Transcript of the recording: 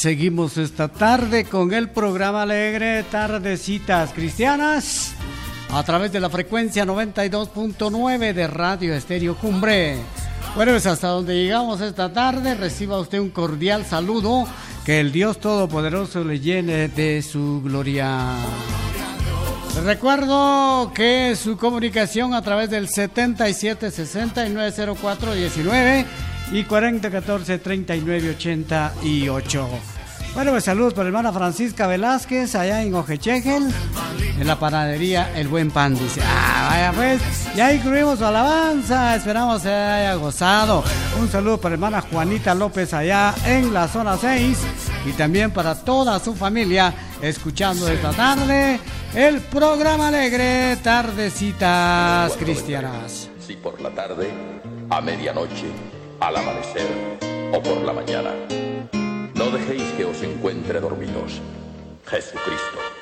Seguimos esta tarde con el programa alegre Tardecitas Cristianas a través de la frecuencia 92.9 de Radio Estéreo Cumbre. Bueno, es hasta donde llegamos esta tarde. Reciba usted un cordial saludo. Que el Dios Todopoderoso le llene de su gloria. Les recuerdo que su comunicación a través del 77690419 y 4014-3988. Bueno, pues saludos para la hermana Francisca Velázquez allá en Ojechegel, en la panadería El Buen Pan. Dice, vaya pues, ya incluimos su alabanza, esperamos se haya gozado. Un saludo para la hermana Juanita López allá en la zona 6 y también para toda su familia escuchando esta tarde el programa alegre Tardecitas Cristianas. Si por la tarde, a medianoche, al amanecer o por la mañana, no dejéis que os encuentre dormidos. Jesucristo